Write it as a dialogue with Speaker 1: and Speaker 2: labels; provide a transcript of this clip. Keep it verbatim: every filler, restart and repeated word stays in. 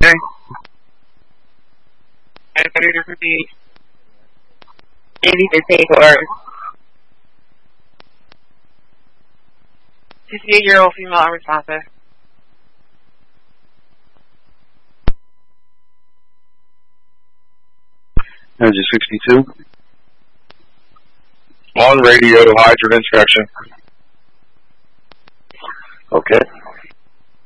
Speaker 1: okay?
Speaker 2: I better to repeat. eighty fifteen or sixty-eight-year-old female unresponsive.
Speaker 1: Energy sixty-two. On radio to hydrant inspection.
Speaker 3: Okay.